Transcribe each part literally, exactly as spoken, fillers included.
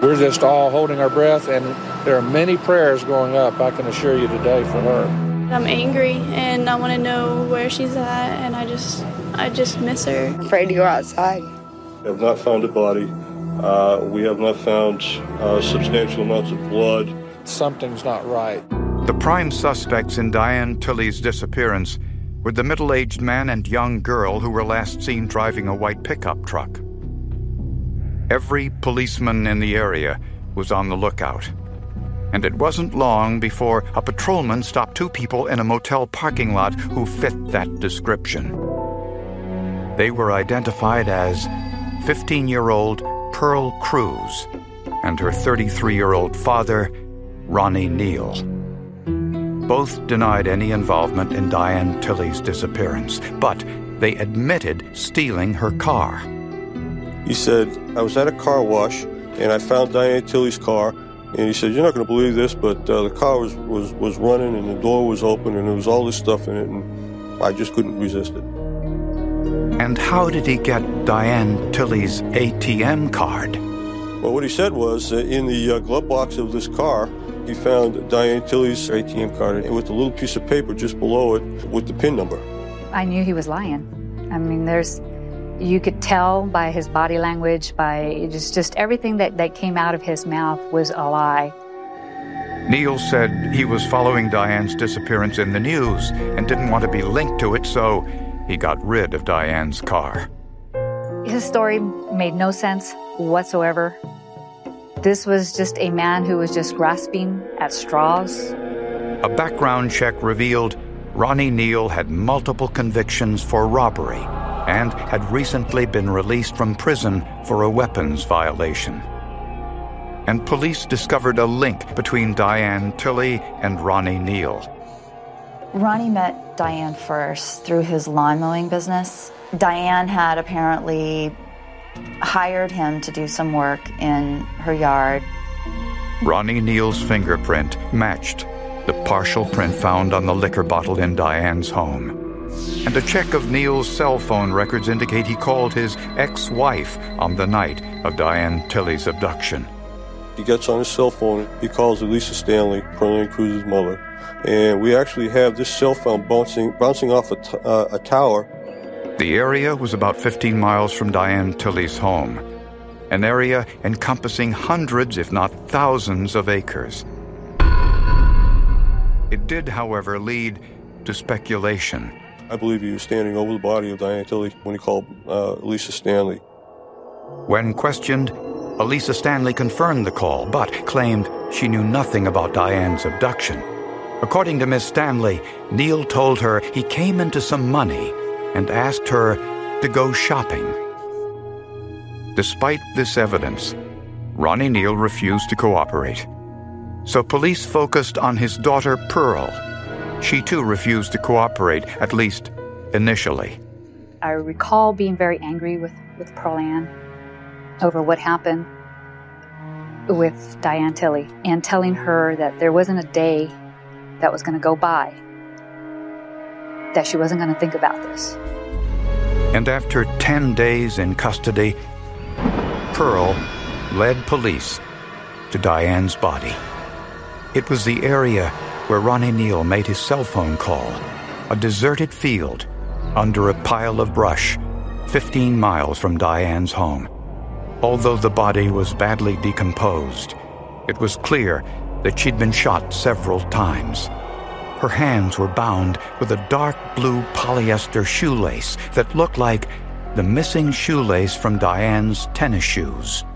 We're just all holding our breath, and there are many prayers going up, I can assure you today, for her. I'm angry, and I want to know where she's at, and I just, I just miss her. I'm afraid to go outside. We have not found a body. Uh, we have not found uh, substantial amounts of blood. Something's not right. The prime suspects in Diane Tilley's disappearance were the middle-aged man and young girl who were last seen driving a white pickup truck. Every policeman in the area was on the lookout, and it wasn't long before a patrolman stopped two people in a motel parking lot who fit that description. They were identified as fifteen-year-old Pearl Cruz and her thirty-three-year-old father, Ronnie Neal. Both denied any involvement in Diane Tilley's disappearance, but they admitted stealing her car. He said, I was at a car wash, and I found Diane Tilley's car, and he said, you're not going to believe this, but uh, the car was, was, was running, and the door was open, and there was all this stuff in it, and I just couldn't resist it. And how did he get Diane Tilley's A T M card? Well, what he said was, uh, in the uh, glove box of this car, he found Diane Tilley's A T M card with a little piece of paper just below it with the PIN number. I knew he was lying. I mean, there's... You could tell by his body language, by just, just everything that, that came out of his mouth was a lie. Neal said he was following Diane's disappearance in the news and didn't want to be linked to it, so he got rid of Diane's car. His story made no sense whatsoever. This was just a man who was just grasping at straws. A background check revealed Ronnie Neal had multiple convictions for robbery and had recently been released from prison for a weapons violation. And police discovered a link between Diane Tilley and Ronnie Neal. Ronnie met Diane first through his lawn mowing business. Diane had apparently hired him to do some work in her yard. Ronnie Neal's fingerprint matched the partial print found on the liquor bottle in Diane's home. And a check of Neal's cell phone records indicate he called his ex-wife on the night of Diane Tilley's abduction. He gets on his cell phone, he calls Elisa Stanley, Pearl Cruz's mother, and we actually have this cell phone bouncing, bouncing off a, t- uh, a tower. The area was about fifteen miles from Diane Tilley's home, an area encompassing hundreds, if not thousands, of acres. It did, however, lead to speculation. I believe he was standing over the body of Diane Tilley when he called uh, Elisa Stanley. When questioned, Elisa Stanley confirmed the call, but claimed she knew nothing about Diane's abduction. According to Miss Stanley, Neal told her he came into some money and asked her to go shopping. Despite this evidence, Ronnie Neal refused to cooperate. So police focused on his daughter, Pearl. She too refused to cooperate, at least initially. I recall being very angry with, with Pearl Ann over what happened with Diane Tilley and telling her that there wasn't a day that was going to go by that she wasn't going to think about this. And after ten days in custody, Pearl led police to Diane's body. It was the area where Ronnie Neal made his cell phone call, a deserted field under a pile of brush fifteen miles from Diane's home. Although the body was badly decomposed, it was clear that she'd been shot several times. Her hands were bound with a dark blue polyester shoelace that looked like the missing shoelace from Diane's tennis shoes.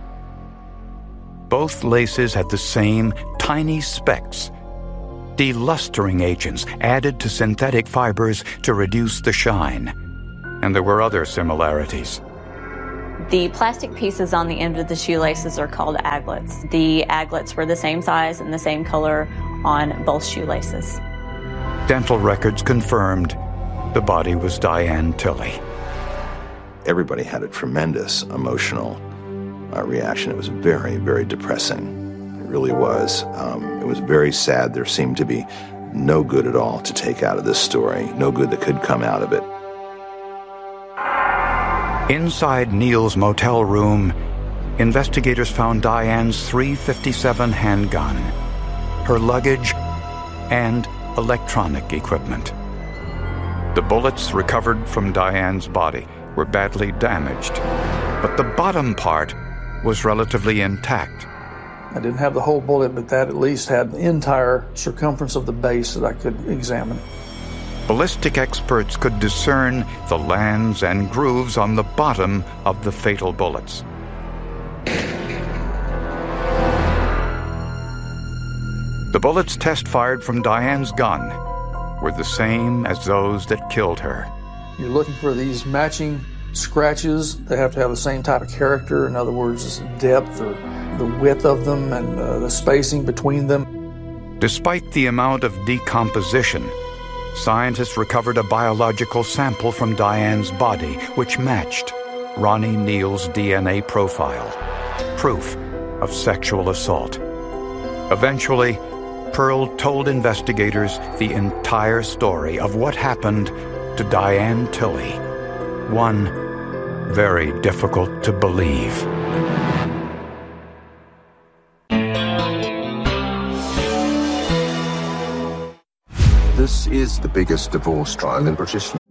Both laces had the same tiny specks, delustering agents added to synthetic fibers to reduce the shine. And there were other similarities. The plastic pieces on the end of the shoelaces are called aglets. The aglets were the same size and the same color on both shoelaces. Dental records confirmed the body was Diane Tilley. Everybody had a tremendous emotional uh, reaction. It was very, very depressing. It really was. Um, it was very sad. There seemed to be no good at all to take out of this story, no good that could come out of it. Inside Neal's motel room, investigators found Diane's three fifty-seven handgun, her luggage, and electronic equipment. The bullets recovered from Diane's body were badly damaged, but the bottom part was relatively intact. I didn't have the whole bullet, but that at least had the entire circumference of the base that I could examine. Ballistic experts could discern the lands and grooves on the bottom of the fatal bullets. The bullets test-fired from Diane's gun were the same as those that killed her. You're looking for these matching scratches. They have to have the same type of character. In other words, depth or the width of them and uh, the spacing between them. Despite the amount of decomposition, scientists recovered a biological sample from Diane's body which matched Ronnie Neal's D N A profile, proof of sexual assault. Eventually, Pearl told investigators the entire story of what happened to Diane Tilley, one very difficult to believe. This is the biggest divorce trial in British